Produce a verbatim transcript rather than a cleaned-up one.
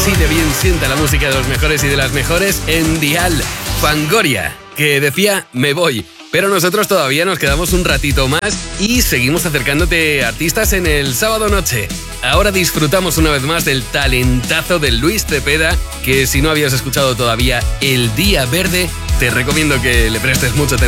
Así de bien sienta la música de los mejores y de las mejores en Dial. Fangoria, que decía me voy. Pero nosotros todavía nos quedamos un ratito más y seguimos acercándote artistas en el sábado noche. Ahora disfrutamos una vez más del talentazo de Luis Cepeda, que si no habías escuchado todavía El Día Verde, te recomiendo que le prestes mucha atención.